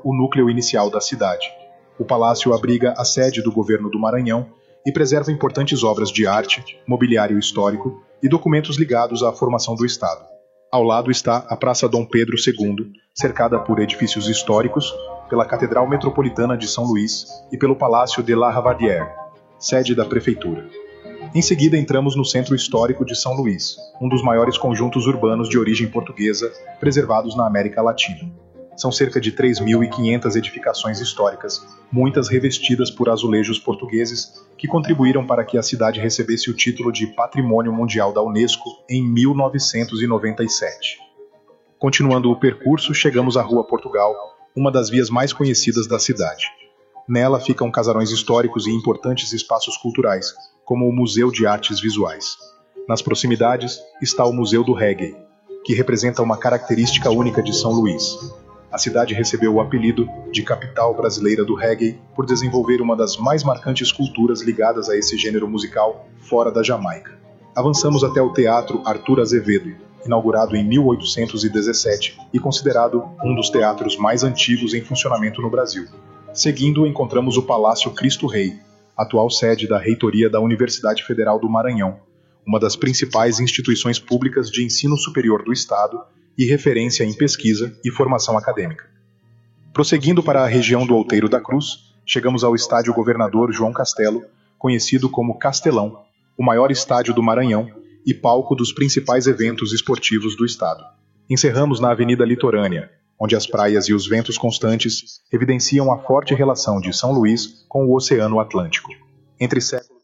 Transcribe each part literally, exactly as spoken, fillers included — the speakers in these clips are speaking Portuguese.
o núcleo inicial da cidade. O palácio abriga a sede do governo do Maranhão e preserva importantes obras de arte, mobiliário histórico e documentos ligados à formação do Estado. Ao lado está a Praça Dom Pedro segundo, cercada por edifícios históricos, pela Catedral Metropolitana de São Luís e pelo Palácio de la Ravadière, sede da Prefeitura. Em seguida entramos no Centro Histórico de São Luís, um dos maiores conjuntos urbanos de origem portuguesa preservados na América Latina. São cerca de três mil e quinhentas edificações históricas, muitas revestidas por azulejos portugueses, que contribuíram para que a cidade recebesse o título de Patrimônio Mundial da Unesco em mil novecentos e noventa e sete. Continuando o percurso, chegamos à Rua Portugal, uma das vias mais conhecidas da cidade. Nela ficam casarões históricos e importantes espaços culturais, como o Museu de Artes Visuais. Nas proximidades está o Museu do Reggae, que representa uma característica única de São Luís. A cidade recebeu o apelido de Capital Brasileira do Reggae por desenvolver uma das mais marcantes culturas ligadas a esse gênero musical fora da Jamaica. Avançamos até o Teatro Arthur Azevedo, inaugurado em mil oitocentos e dezessete e considerado um dos teatros mais antigos em funcionamento no Brasil. Seguindo, encontramos o Palácio Cristo Rei, atual sede da Reitoria da Universidade Federal do Maranhão, uma das principais instituições públicas de ensino superior do Estado e referência em pesquisa e formação acadêmica. Prosseguindo para a região do Outeiro da Cruz, chegamos ao Estádio Governador João Castelo, conhecido como Castelão, o maior estádio do Maranhão e palco dos principais eventos esportivos do estado. Encerramos na Avenida Litorânea, onde as praias e os ventos constantes evidenciam a forte relação de São Luís com o Oceano Atlântico. Entre séculos...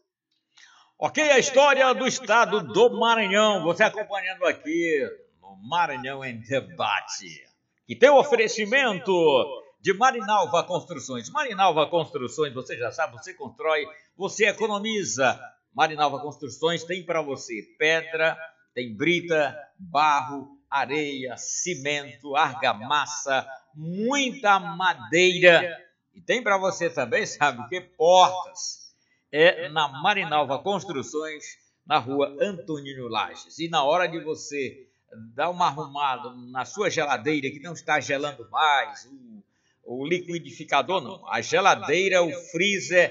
Ok, a história do estado do Maranhão, você acompanhando aqui no Maranhão em Debate, que tem o oferecimento de Marinalva Construções. Marinalva Construções, você já sabe, você constrói, você economiza. Marinalva Construções tem para você pedra, tem brita, barro, areia, cimento, argamassa, muita madeira. E tem para você também, sabe o que? Portas. É na Marinalva Construções, na rua Antonino Lages. E na hora de você dar uma arrumada na sua geladeira, que não está gelando mais, o, o liquidificador não, a geladeira, o freezer,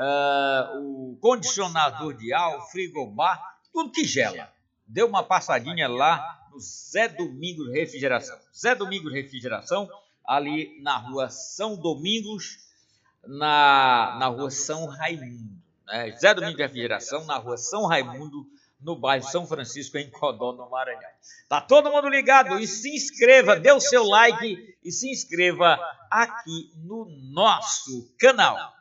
uh, o condicionador de ar, o frigobar, tudo que gela. Dê uma passadinha lá no Zé Domingos Refrigeração. Zé Domingos Refrigeração, ali na rua São Domingos, na, na rua São Raimundo. Né? Zé Domingos Refrigeração, na rua São Raimundo, no bairro São Francisco, em Codó, no Maranhão. Tá todo mundo ligado? E se inscreva, dê o seu like e se inscreva aqui no nosso canal.